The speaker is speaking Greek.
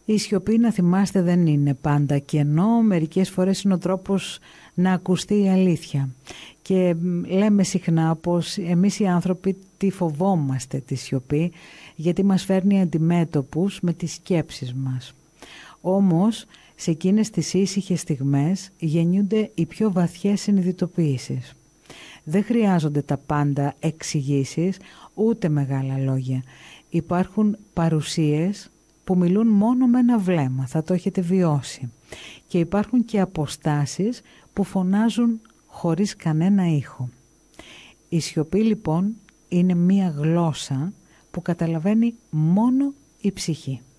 Η σιωπή, να θυμάστε, δεν είναι πάντα κενό, μερικές φορές είναι ο τρόπος να ακουστεί η αλήθεια. Και λέμε συχνά πως εμείς οι άνθρωποι τη φοβόμαστε τη σιωπή, γιατί μας φέρνει αντιμέτωπους με τις σκέψεις μας. Όμως σε εκείνες τις ήσυχες στιγμές γεννιούνται οι πιο βαθιές συνειδητοποιήσεις. Δεν χρειάζονται τα πάντα εξηγήσεις, ούτε μεγάλα λόγια. Υπάρχουν παρουσίες που μιλούν μόνο με ένα βλέμμα, θα το έχετε βιώσει. Και υπάρχουν και αποστάσεις που φωνάζουν χωρίς κανένα ήχο. Η σιωπή λοιπόν είναι μία γλώσσα που καταλαβαίνει μόνο η ψυχή.